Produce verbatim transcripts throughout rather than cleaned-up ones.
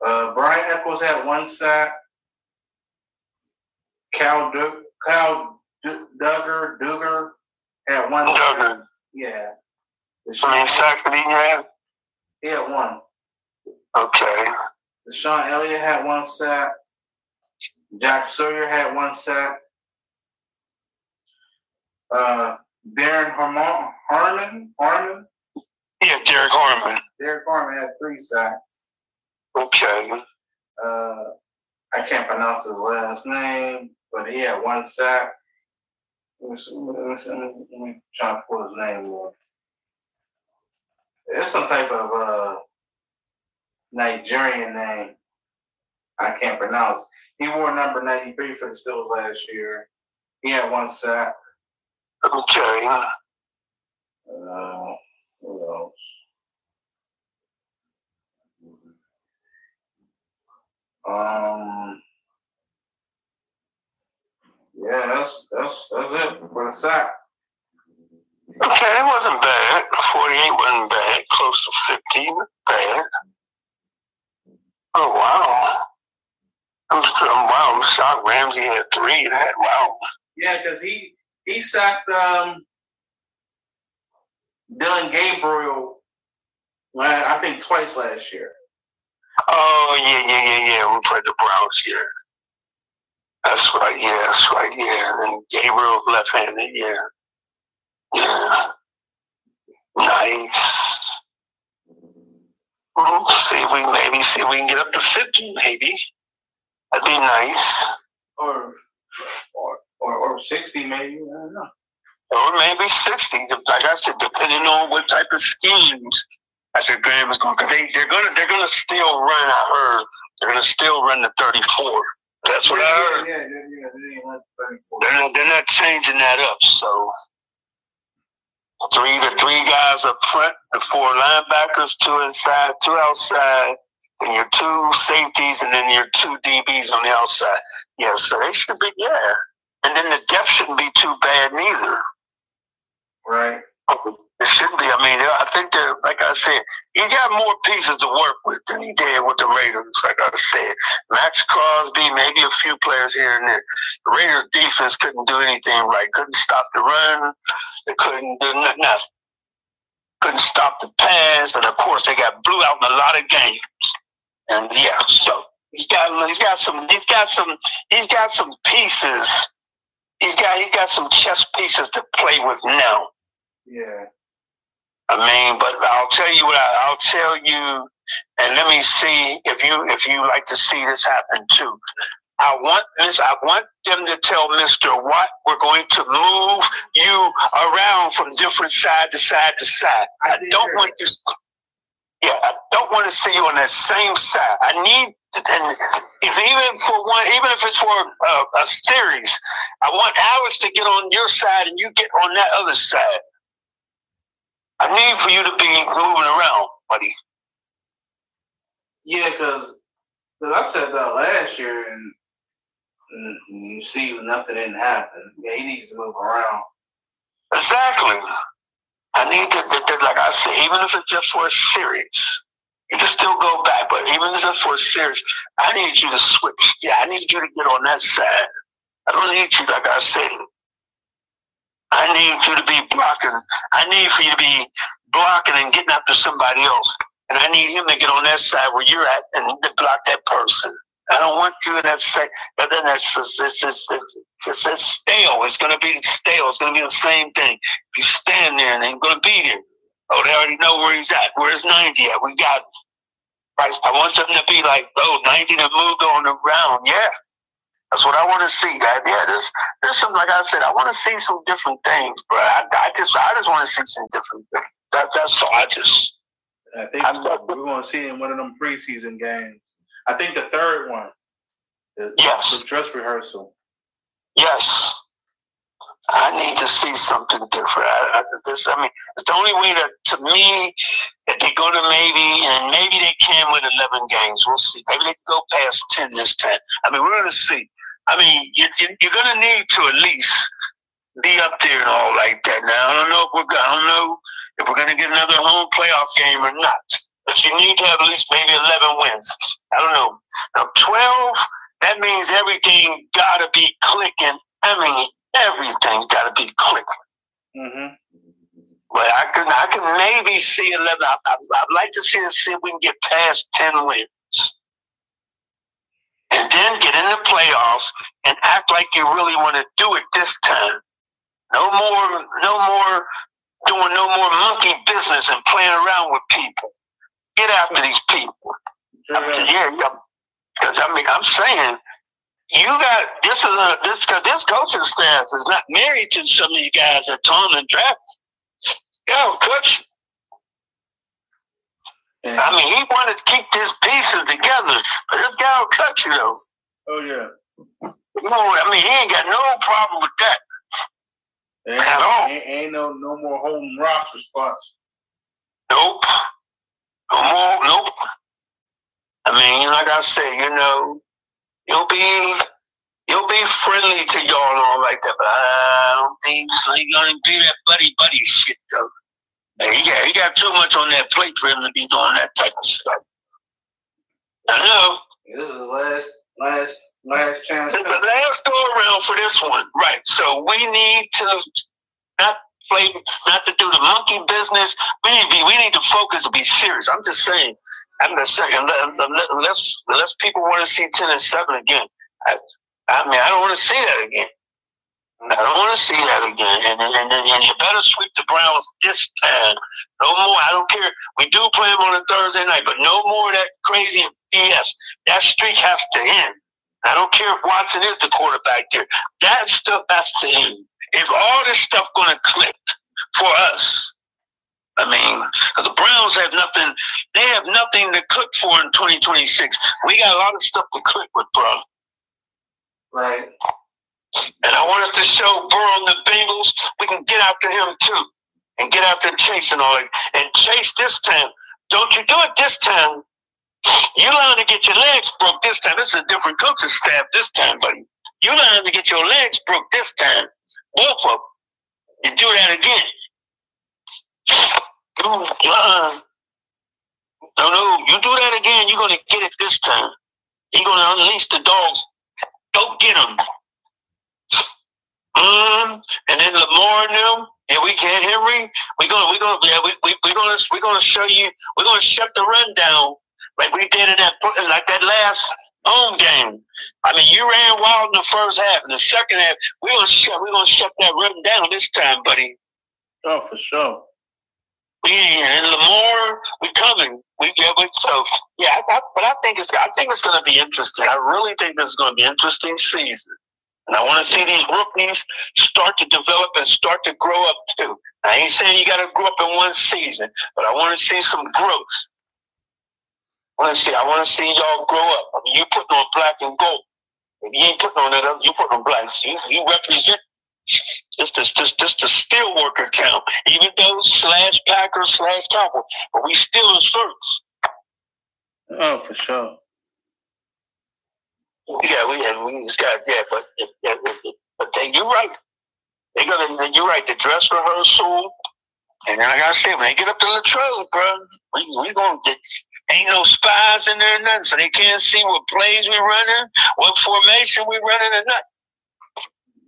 Uh, Brian Eccles had one sack. Cal du- Cal du- Duggar Duggar had one Duggar. sack. Yeah. How many sacks did he have? He had one. Okay. DeShaun Elliott had one sack. Jack Sawyer had one sack. Uh, Darren Harmon, Harmon? Harmon? Yeah, Derek Harmon. Derek Harmon had three sacks. Okay. Uh, I can't pronounce his last name, but he had one sack. Let me, let me, let me try to pull his name up. It's some type of uh, Nigerian name. I can't pronounce. He wore number ninety-three for the Steelers last year. He had one sack. Okay. Uh, who else? Um. Yeah, that's that's that's it for the sack. Okay, it wasn't bad. Forty-eight wasn't bad. Close to fifty, bad. Oh wow. I'm, I'm wow. I'm shocked. Ramsey had three. That wow. Yeah, because he he sacked um Dylan Gabriel, I think twice last year. Oh yeah, yeah, yeah, yeah. We played the Browns here. That's right. Yeah, that's right. Yeah, and Gabriel left-handed. Yeah, yeah. Nice. We'll see if we maybe see if we can get up to fifty. Maybe that'd be nice. Or or or, or sixty, maybe. I don't know. Or maybe sixty. Like I said, depending on what type of schemes I said Graham is going. Cause they they're gonna they're gonna still run. I heard they're gonna still run the thirty-four. That's what yeah, I heard. Yeah, yeah, yeah. They ain't run thirty-four. They're not they're not changing that up. So three the three guys up front, the four linebackers, two inside, two outside, and your two safeties, and then your two D Bs on the outside. Yeah, so they should be yeah. And then the depth shouldn't be too bad neither. Right. It shouldn't be. I mean, I think that, like I said, he got more pieces to work with than he did with the Raiders. Like I said, Max Crosby, maybe a few players here and there. The Raiders' defense couldn't do anything right. Couldn't stop the run. They couldn't do nothing. Couldn't stop the pass, and of course, they got blew out in a lot of games. And yeah, so he's got he's got some he's got some he's got some pieces. He's got he's got some chess pieces to play with now. Yeah. I mean, but I'll tell you what I, I'll tell you, and let me see if you if you like to see this happen too. I want this. I want them to tell Mister Watt we're going to move you around from different side to side to side. I, I don't want to. Yeah, I don't want to see you on that same side. I need, and if even for one, even if it's for a, a series, I want Alex to get on your side and you get on that other side. I need for you to be moving around, buddy. Yeah, because I said that last year, and, and you see nothing didn't happen. Yeah, he needs to move around. Exactly. I need to, like I said, even if it's just for a series, you can still go back, but even if it's just for a series, I need you to switch. Yeah, I need you to get on that side. I don't need you, like I said. I need you to be blocking. I need for you to be blocking and getting after somebody else. And I need him to get on that side where you're at and to block that person. I don't want you in that side. But then that's it's, it's, it's, it's, it's, it's stale. It's going to be stale. It's going to be the same thing. If you stand there and they're going to be there. Oh, they already know where he's at. Where's ninety at? We got him. Right. I want them to be like, oh, ninety to move on around. Yeah. That's what I want to see, guys. Yeah, there's, there's some, like I said, I want to see some different things, bro. I, I just, I just want to see some different things. That, that's all. I just. I think I, we're, we're going to see in one of them preseason games. I think the third one. The, yes. The dress rehearsal. Yes. I need to see something different. I, I, this, I mean, it's the only way that, to me, that they're going to maybe, and maybe they can win eleven games. We'll see. Maybe they can go past ten this time. I mean, we're going to see. I mean, you, you, you're going to need to at least be up there and all like that. Now, I don't know if we're, I don't know if we're going to get another home playoff game or not. but you need to have at least maybe eleven wins. I don't know. Now twelve, that means everything got to be clicking. I mean, everything got to be clicking. Mm-hmm. But I can, I can maybe see eleven. I, I, I'd like to see, see if we can get past ten wins. And then get in the playoffs and act like you really want to do it this time. No more, no more doing no more monkey business and playing around with people. Get after these people. Sure. Yeah, yeah. Because I mean, I'm saying you got this is a this because this coaching staff is not married to some of you guys that Tom and draft. Yo, coach. Yeah. I mean, he wanted to keep his pieces together, but this guy will cut you though. Oh yeah. You know, I mean, he ain't got no problem with that. Ain't, at all. Ain't, ain't no no more home roster spots. Nope. No more. Nope. I mean, like I said, you know, you'll be you'll be friendly to y'all and all like that, but I don't think he's gonna be that buddy buddy shit though. He got, he got too much on that plate for him to be doing that type of stuff. I know. This is the last, last, last chance. It's the last go around for this one. Right. So we need to not play, not to do the monkey business. We need to be, we need to focus to be serious. I'm just saying. I'm just saying. Unless, unless people want to see ten and seven again. I, I mean, I don't want to see that again. I don't want to see that again. And, and, and, and you better sweep the Browns this time. No more. I don't care. We do play them on a Thursday night, but no more of that crazy B S. That streak has to end. I don't care if Watson is the quarterback there. That stuff has to end. If all this stuff going to click for us, I mean, the Browns have nothing. They have nothing to click for in twenty twenty-six. We got a lot of stuff to click with, bro. Right. And I want us to show Burrow and the Bengals we can get after him too. And get after Chase and all that. And Chase this time, don't you do it this time. You're allowed to get your legs broke this time. This is a different coaching staff this time, buddy. You're allowed to get your legs broke this time. Both of them. You do that again. Uh-uh. No, no, you do that again, you're going to get it this time. You're going to unleash the dogs. Go get them. Um, and then Lamar and them, and we can't Henry. We're gonna, we're gonna, yeah, we, we, we're gonna, we're gonna show you. We're gonna shut the run down like we did in that, like that last home game. I mean, you ran wild in the first half. In the second half, we're gonna shut, we're gonna shut that run down this time, buddy. Oh, for sure. We and Lamar, we coming. We yeah, we, so yeah. I, I, but I think it's, I think it's gonna be interesting. I really think this is gonna be an interesting season. And I want to see these rookies start to develop and start to grow up too. I ain't saying you got to grow up in one season, but I want to see some growth. I want to see. I want to see y'all grow up. I mean, you putting on black and gold. If you ain't putting on that other, you putting on black. You, you represent just this, this, this the steel worker town. Even though slash Packers slash Cowboy, but we still in shirts. Oh, for sure. Yeah, we had we just got yeah, but yeah, but they, you're right. They gonna you're right. The dress rehearsal, and then I gotta say when they get up to Latrell, bro, we we gonna get ain't no spies in there, nothing, so they can't see what plays we running, what formation we running, or nothing.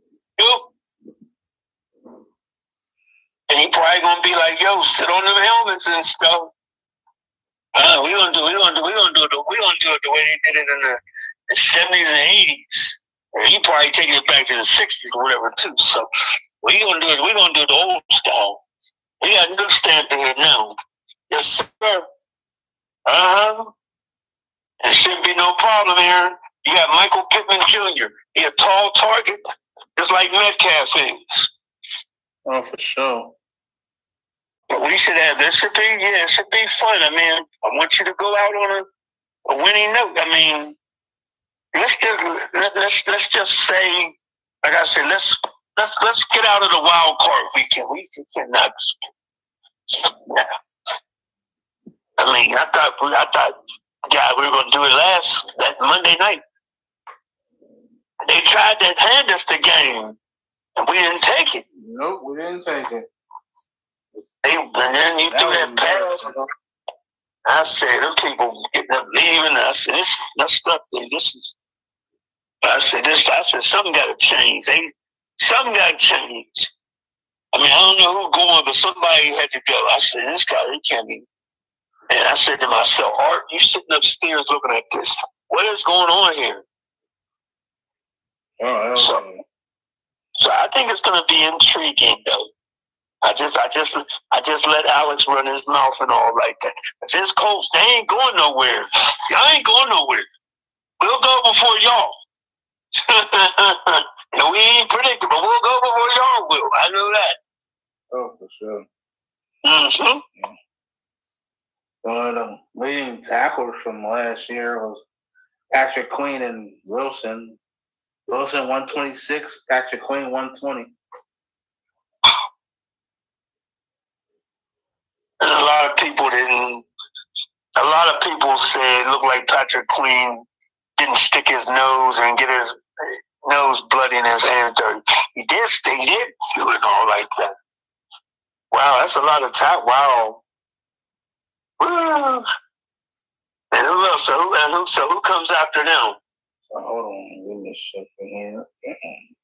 Yo, and he probably gonna be like, "Yo, sit on them helmets and stuff." Uh, we gonna do we gonna do we gonna do it we gonna do it the way they did it in the. The seventies and eighties. And he probably taking it back to the sixties or whatever too. So we gonna do it. We gonna do it the old style. We got a new standard here now. Yes, sir. Uh huh. There shouldn't be no problem here. You got Michael Pittman Junior He a tall target, just like Metcalf is. Oh, for sure. But we should have. This should be. Yeah, it should be fun. I mean, I want you to go out on a, a winning note. I mean. Let's just let, let's let's just say, like I said, let's let's let's get out of the wild card weekend. We cannot. Yeah. I mean, I thought I thought, yeah, we were going to do it last that Monday night. They tried to hand us the game, and we didn't take it. Nope, we didn't take it. They, and then you that threw that pass. I said, them people getting up leaving. I said, this messed up. This is. I said, this. I said, something got to change. They, something got to change. I mean, I don't know who's going, but somebody had to go. I said, this guy, he can't be. And I said to myself, Art, you sitting upstairs looking at this. What is going on here? Oh, so, so I think it's going to be intriguing, though. I just, I just, I just let Alex run his mouth and all like that. But this coach, they ain't going nowhere. Y'all ain't going nowhere. We'll go before y'all. And we ain't predictable. We'll go before y'all will. I know that. Oh, for sure. Mm-hmm. Yeah. One of the leading tacklers from last year was Patrick Queen and Wilson. Wilson one twenty-six, Patrick Queen one twenty. And a lot of people didn't. A lot of people said it looked like Patrick Queen didn't stick his nose and get his nose bloody and his hand dirty. He did stick it, do it all like that. Wow, that's a lot of time. Wow. Woo. And who else? So who, who, so who comes after them? So hold on, give me a second here.